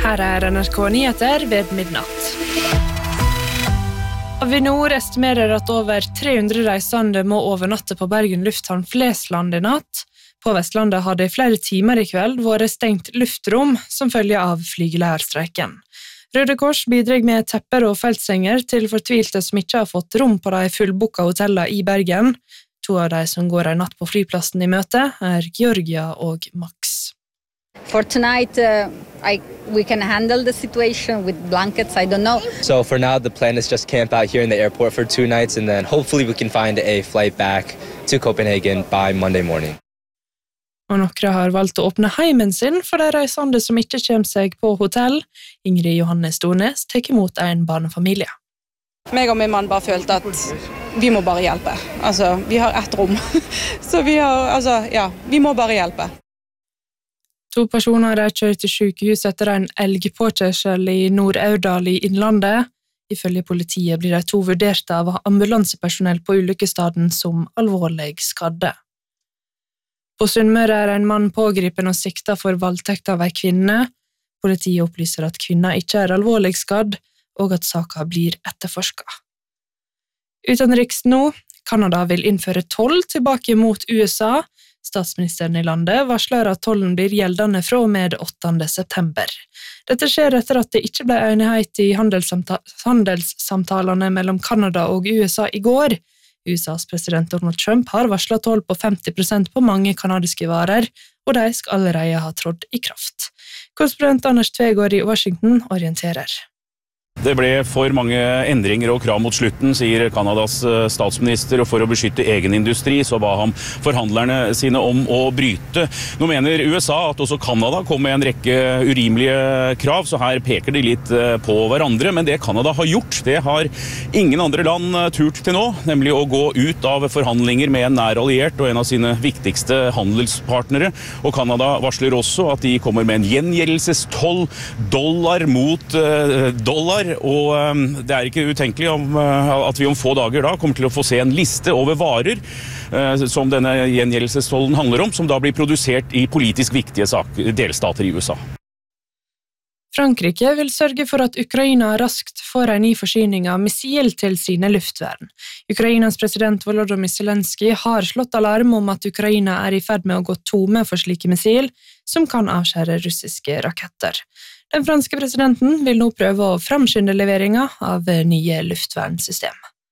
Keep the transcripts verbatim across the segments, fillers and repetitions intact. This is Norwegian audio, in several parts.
Her er N R K Nyheter ved midnatt. Avinor estimerer at over tre hundre reisende må overnatte på Bergen lufthavn Flesland i natt. På Vestlandet har det i flere timer i kveld vært stengt luftrom som følge av flygelærstreiken. Røde Kors bidrar med tepper og feltsenger til fortvilte som ikke har fått rom på de fullbooka hotellene i Bergen. To av de som går en natt på flyplassen i møte er Georgia og Max. For tonight, uh, I, we can handle the situation with blankets, I don't know. So for now, the plan is just camp out here in the airport for two nights and then hopefully we can find a flight back to Copenhagen by Monday morning. Og noen har valgt å åpne heimen sin for de reisende som ikke kommer seg på hotell. Ingrid Johanne Stornes tar imot en barnefamilie. Meg og min mann bare følte at vi må bare hjelpe. Altså, vi har ett rom. Så vi har, altså, ja, vi må bare hjelpe. To personer er kjørt til sykehus etter en elgpåkjørsel i Nord-Aurdal i Innlandet. Ifølge politiet blir de to vurdert av ambulansepersonell på ulykkesstaden som alvorlig skadde. På Sunnmøre er en mann pågripen og siktet for voldtekt av en kvinne. Politiet opplyser at kvinna ikke er alvorlig skadd, og at saken blir etterforsket. Utenriks nå, Kanada vil innføre toll tilbake mot U S A. Statsministeren i landet varsler at tollen blir gjeldende fra og med åttende september. Dette skjer etter at det ikke ble enighet i handelssamta- handelssamtalene mellom Kanada og U S A i går. U S A's president Donald Trump har varslet toll på femti prosent på mange kanadiske varer, og de skal allerede ha trådt i kraft. Korrespondent Anders Tvegård i Washington orienterer. Det ble for mange endringer og krav mot slutten, sier Kanadas statsminister, og for å beskytte egen industri så ba han forhandlerne sine om å bryte. Nå mener U S A at også Kanada kom med en rekke urimelige krav, så her peker de litt på hverandre, men det Kanada har gjort, det har ingen andre land turt til nå, nemlig å gå ut av forhandlinger med en nær alliert og en av sine viktigste handelspartnere, og Kanada varsler også at de kommer med en gjengjeldelsestoll, dollar mot uh, dollar, og um, det er ikke utenkelig om, uh, at vi om få dager da kommer til å få se en liste over varer uh, som denne gjengjeldelsestollen handler om, som da blir produsert i politisk viktige saker, delstater i U S A. Frankrike vil sørge for at Ukraina raskt får en ny forsyning av missil til sine luftvern. Ukrainas president Volodymyr Zelensky har slått alarm om at Ukraina er i ferd med å gå tome for slike missil som kan avskjære russiske raketter. Den franske presidenten vil nå prøve å framskynde leveringen av nye luftvernsystem.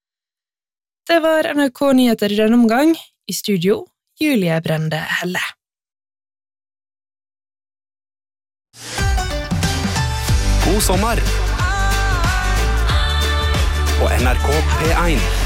Det var N R K Nyheter i denne omgang. I studio, Julie Brende Helle. God sommer! På N R K P én.